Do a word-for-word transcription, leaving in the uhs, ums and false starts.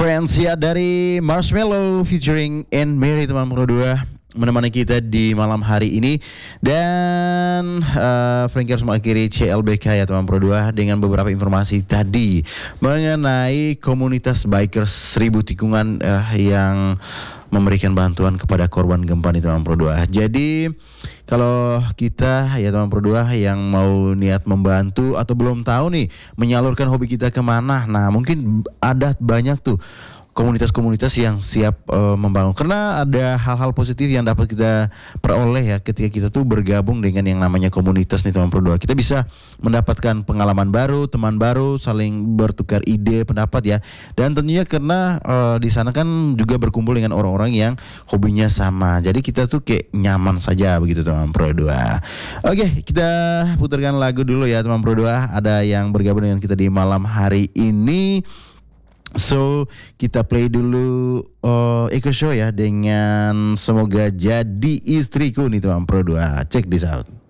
Friends ya dari Marshmello featuring and Mary teman pro dua menemani kita di malam hari ini. Dan uh, Frankie harus mengakhiri C L B K ya teman pro dua dengan beberapa informasi tadi mengenai komunitas bikers seribu tikungan uh, yang memberikan bantuan kepada korban gempa nih teman pro dua. Jadi kalau kita ya teman pro dua yang mau niat membantu atau belum tahu nih menyalurkan hobi kita kemana, nah mungkin ada banyak tuh komunitas-komunitas yang siap uh, membangun, karena ada hal-hal positif yang dapat kita peroleh ya ketika kita tuh bergabung dengan yang namanya komunitas nih teman pro dua. Kita bisa mendapatkan pengalaman baru, teman baru, saling bertukar ide, pendapat ya. Dan tentunya karena uh, di sana kan juga berkumpul dengan orang-orang yang hobinya sama. Jadi kita tuh kayak nyaman saja begitu teman pro dua. Oke, kita putarkan lagu dulu ya teman pro dua. Ada yang bergabung dengan kita di malam hari ini. So kita play dulu uh, Eko Show ya dengan Semoga Jadi Istriku nih teman pro dua. Check this out.